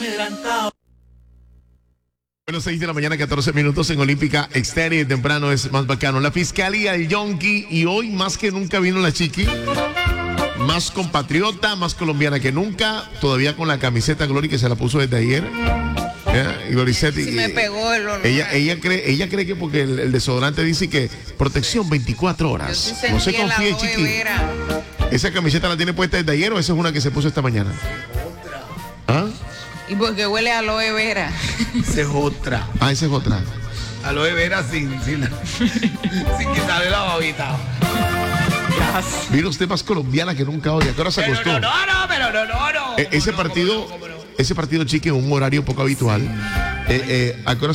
Bueno, 6 de la mañana, 14 minutos en Olímpica Exterior. Temprano es más bacano. La Fiscalía, el Yonki, y hoy más que nunca vino la Chiqui. Más compatriota, más colombiana que nunca. Todavía con la camiseta Glory que se la puso desde ayer. Y Gloricetti, sí me pegó el olor. Ella cree que porque el desodorante dice que protección 24 horas. Sí, no se confíe, Chiqui. ¿Esa camiseta la tiene puesta desde ayer o esa es una que se puso esta mañana? ¿Ah? ¿Y porque huele a aloe vera? Esa es otra. Ah, esa es otra. Aloe vera sin quitarle la babita. Mira usted más colombiana que nunca hoy. ¿A qué hora se acostó? No. Ese partido, Chiqui, en un horario poco habitual. ¿A qué hora